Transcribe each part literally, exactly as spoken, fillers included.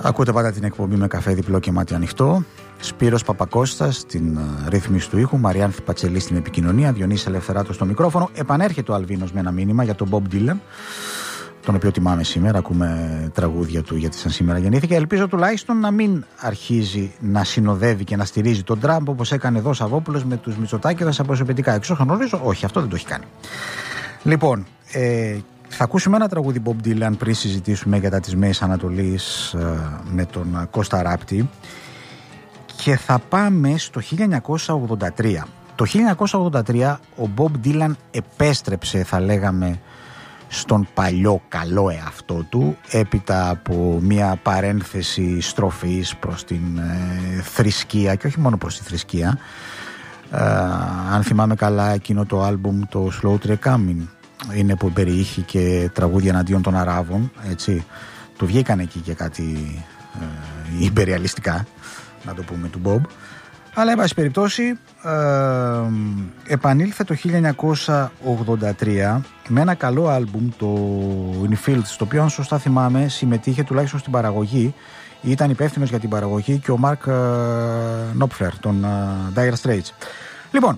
Ακούτε πάντα την εκπομπή με καφέ διπλό και μάτι ανοιχτό. Σπύρος Παπακώστας στην ρύθμιση του ήχου, Μαριάνθη Πατσελή στην επικοινωνία, Διονύσης Ελευθεράτος στο μικρόφωνο. Επανέρχεται ο Αλβίνος με ένα μήνυμα για τον Bob Dylan, τον οποίο τιμάμε σήμερα. Ακούμε τραγούδια του γιατί σαν σήμερα γεννήθηκε. Ελπίζω τουλάχιστον να μην αρχίζει να συνοδεύει και να στηρίζει τον Τραμπ όπως έκανε εδώ ο Σαββόπουλος με τους Μητσοτάκηδες αποσωπητικά. Εξ όσων γνωρίζω, όχι, αυτό δεν το έχει κάνει. Λοιπόν, ε, θα ακούσουμε ένα τραγούδι Bob Dylan πριν συζητήσουμε για τα της Μέσης Ανατολής ε, με τον Κώστα Ράπτη, και θα πάμε στο χίλια εννιακόσια ογδόντα τρία. Το χίλια εννιακόσια ογδόντα τρία ο Bob Dylan επέστρεψε, θα λέγαμε, στον παλιό καλό εαυτό του, έπειτα από μια παρένθεση στροφής προς την ε, θρησκεία, και όχι μόνο προς τη θρησκεία. Ε, αν θυμάμαι καλά, εκείνο το άλμπουμ, το Slow Trek Coming, είναι που περιείχε και τραγούδια εναντίον των Αράβων, έτσι. Του βγήκαν εκεί και κάτι ε, υπεριαλιστικά, να το πούμε, του Bob. Αλλά εν πάση περιπτώσει ε, επανήλθε το χίλια εννιακόσια ογδόντα τρία με ένα καλό άλμπουμ, το Infield, στο οποίο, αν σωστά θυμάμαι, συμμετείχε τουλάχιστον στην παραγωγή, ήταν υπεύθυνος για την παραγωγή και ο Mark ε, Knopfler των ε, Dire Straits. Λοιπόν,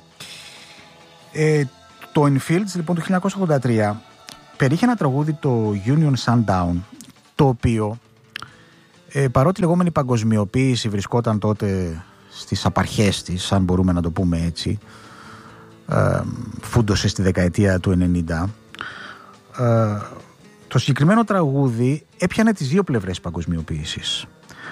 ε, το Infields λοιπόν το χίλια εννιακόσια ογδόντα τρία περιείχε ένα τραγούδι, το Union Sundown, το οποίο ε, παρότι η λεγόμενη παγκοσμιοποίηση βρισκόταν τότε στις απαρχές της, αν μπορούμε να το πούμε έτσι, ε, φούντωσε στη δεκαετία του ενενήντα, ε, το συγκεκριμένο τραγούδι έπιανε τις δύο πλευρές παγκοσμιοποίησης.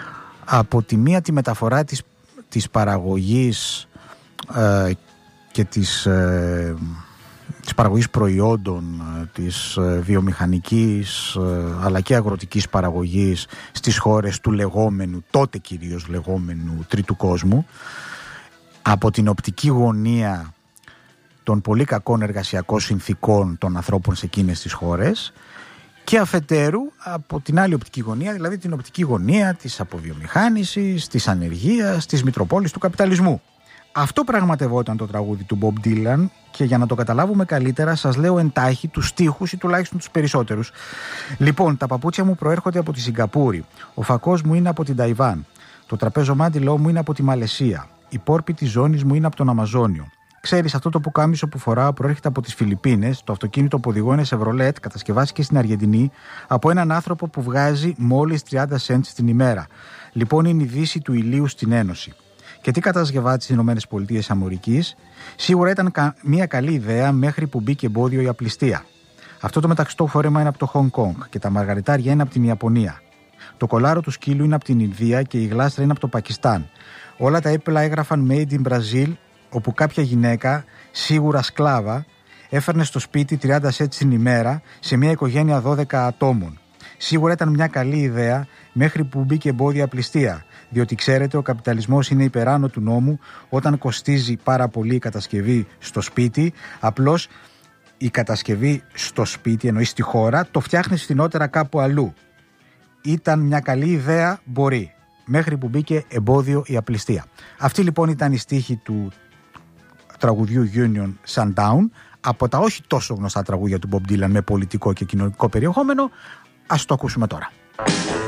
Από τη μία τη μεταφορά της, της παραγωγής ε, και της, ε, της παραγωγής προϊόντων, της ε, βιομηχανικής ε, αλλά και αγροτικής παραγωγής στις χώρες του λεγόμενου, τότε κυρίως λεγόμενου τρίτου κόσμου, από την οπτική γωνία των πολύ κακών εργασιακών συνθήκων των ανθρώπων σε εκείνες τις χώρες, και αφετέρου από την άλλη οπτική γωνία, δηλαδή την οπτική γωνία της αποβιομηχάνησης, της ανεργίας, της μητροπόλης του καπιταλισμού. Αυτό πραγματευόταν το τραγούδι του Bob Dylan, και για να το καταλάβουμε καλύτερα σας λέω εντάχει τους στίχους ή τουλάχιστον τους περισσότερους. Λοιπόν, τα παπούτσια μου προέρχονται από τη Σιγκαπούρη, ο φακός μου είναι από την Ταϊβάν, το τραπεζομάντιλό μου είναι από τη Μαλαισία, η πόρπη της ζώνης μου είναι από τον Αμαζόνιο. Ξέρεις, αυτό το πουκάμισο που φοράω προέρχεται από τις Φιλιππίνες, το αυτοκίνητο που οδηγώ είναι Chevrolet, κατασκευάστηκε στην Αργεντινή από έναν άνθρωπο που βγάζει μόλις τριάντα σέντ την ημέρα. Λοιπόν, είναι η δύση του ηλίου στην Ένωση. Και τι κατασκευάται στις Ηνωμένες Πολιτείες Αμερικής? Σίγουρα ήταν κα... μια καλή ιδέα μέχρι που μπήκε εμπόδιο η απληστία. Αυτό το μεταξωτό φόρεμα είναι από το Χονγκ Κονγκ και τα μαργαριτάρια είναι από την Ιαπωνία. Το κολάρο του σκύλου είναι από την Ινδία και η γλάστρα είναι από το Πακιστάν. Όλα τα έπιπλα έγραφαν Made in Brazil, όπου κάποια γυναίκα, σίγουρα σκλάβα, έφερνε στο σπίτι τριάντα σέντ την ημέρα σε μια οικογένεια δώδεκα ατόμων. Σίγουρα ήταν μια καλή ιδέα μέχρι που μπήκε εμπόδια απληστία. Διότι ξέρετε, ο καπιταλισμός είναι υπεράνω του νόμου. Όταν κοστίζει πάρα πολύ η κατασκευή στο σπίτι, απλώς η κατασκευή στο σπίτι, εννοεί στη χώρα, το φτιάχνεις φθηνότερα κάπου αλλού. Ήταν μια καλή ιδέα, μπορεί, μέχρι που μπήκε εμπόδιο η απληστία. Αυτή λοιπόν ήταν η στίχη του τραγουδιού Union Sundown, από τα όχι τόσο γνωστά τραγούδια του Bob Dylan με πολιτικό και κοινωνικό περιεχόμενο. Ας το ακούσουμε τώρα.